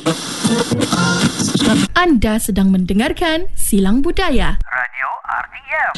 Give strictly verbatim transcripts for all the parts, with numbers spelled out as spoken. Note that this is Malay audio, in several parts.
Anda sedang mendengarkan Silang Budaya Radio R T M.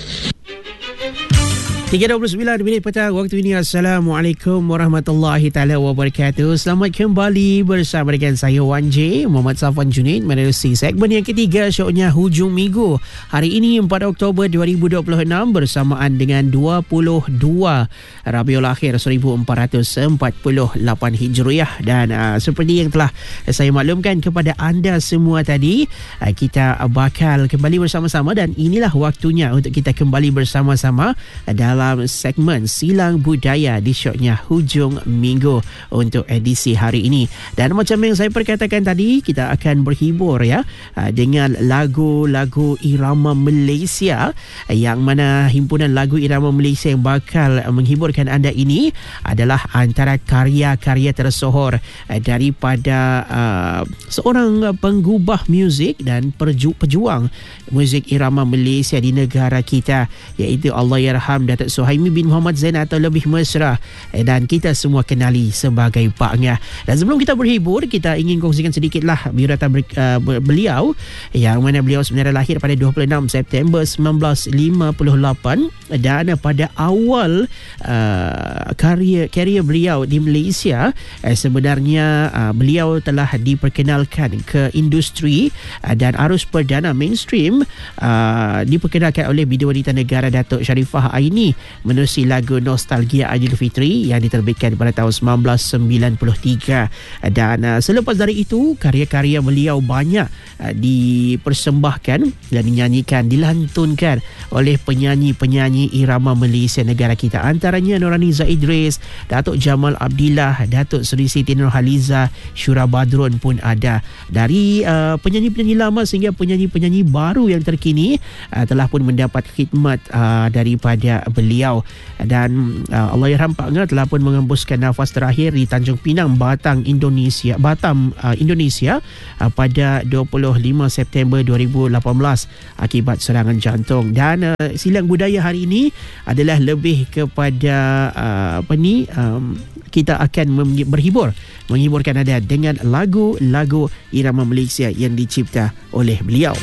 tiga dua puluh sembilan minit petang waktu ini. Assalamualaikum warahmatullahi taala wabarakatuh. Selamat kembali bersama dengan saya Wan J Muhammad Safwan Junaid menerusi segmen yang ketiga syoknya Hujung Minggu. Hari ini empat Oktober dua ribu dua puluh enam bersamaan dengan dua puluh dua Rabiul Akhir seribu empat ratus empat puluh lapan Hijriah. Dan uh, seperti yang telah saya maklumkan kepada anda semua tadi, uh, kita bakal kembali bersama-sama dan inilah waktunya untuk kita kembali bersama-sama dalam dalam segmen Silang Budaya di syoknya Hujung Minggu untuk edisi hari ini. Dan macam yang saya perkatakan tadi, kita akan berhibur ya dengan lagu-lagu irama Malaysia, yang mana himpunan lagu irama Malaysia yang bakal menghiburkan anda ini adalah antara karya-karya tersohor daripada uh, seorang penggubah muzik dan perju- pejuang muzik irama Malaysia di negara kita, iaitu Allahyarham Datuk Suhaimi bin Muhammad Zain atau lebih mesra dan kita semua kenali sebagai Pak Ngah. Dan sebelum kita berhibur, kita ingin kongsikan sedikitlah biodata ber, uh, beliau, yang mana beliau sebenarnya lahir pada dua puluh enam September seribu sembilan ratus lima puluh lapan dan pada awal uh, karya karya beliau di Malaysia, uh, sebenarnya uh, beliau telah diperkenalkan ke industri uh, dan arus perdana mainstream uh, diperkenalkan oleh Bidawanita Negara Datuk Sharifah Aini menerusi lagu Nostalgia Aidilfitri yang diterbitkan pada tahun sembilan belas sembilan puluh tiga. Dan uh, selepas dari itu, karya-karya beliau banyak uh, dipersembahkan dan dinyanyikan, dilantunkan oleh penyanyi-penyanyi irama Malaysia negara kita. Antaranya Nurhaliza Idris, Datuk Jamal Abdillah, Datuk Seri Siti Nurhaliza, Syura Badrun pun ada. Dari uh, penyanyi-penyanyi lama sehingga penyanyi-penyanyi baru yang terkini uh, telah pun mendapat khidmat uh, daripada beliau. Dan uh, Allahyarham Pak Ngah telah pun mengembuskan nafas terakhir di Tanjung Pinang, Batang, Indonesia, Batam, uh, Indonesia uh, pada dua puluh lima September dua ribu lapan belas akibat serangan jantung. Dan uh, silang budaya hari ini adalah lebih kepada uh, apa ni um, kita akan mem- berhibur menghiburkan anda dengan lagu-lagu irama Malaysia yang dicipta oleh beliau.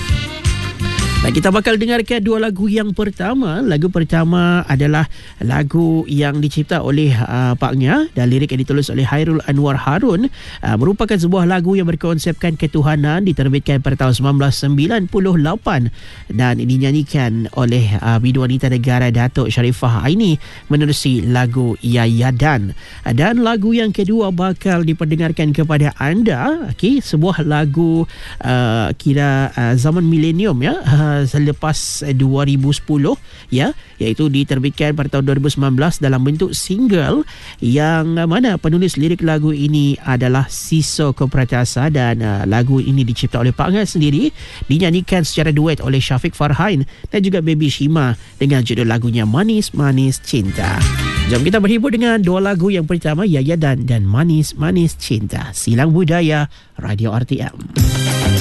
Dan kita bakal dengarkan dua lagu yang pertama. Lagu pertama adalah lagu yang dicipta oleh uh, Pak Ngah dan lirik yang ditulis oleh Hairul Anwar Harun. Uh, merupakan sebuah lagu yang berkonsepkan ketuhanan, diterbitkan pada tahun sembilan belas sembilan puluh lapan dan dinyanyikan oleh uh, Bidawanita Negara Datuk Sharifah Aini menerusi lagu Yayadan. Uh, dan lagu yang kedua bakal diperdengarkan kepada anda, okay, sebuah lagu uh, kira uh, zaman milenium ya, uh, selepas dua ribu sepuluh ya, iaitu diterbitkan pada tahun dua ribu sembilan belas dalam bentuk single, yang mana penulis lirik lagu ini adalah Siso Kopratasa. Dan uh, lagu ini dicipta oleh Pak Ngah sendiri, dinyanyikan secara duet oleh Syafiq Farhain dan juga Baby Shima dengan judul lagunya Manis Manis Cinta. Jom kita berhibur dengan dua lagu yang pertama, Yayadan dan Manis Manis Cinta. Silang Budaya Radio R T M.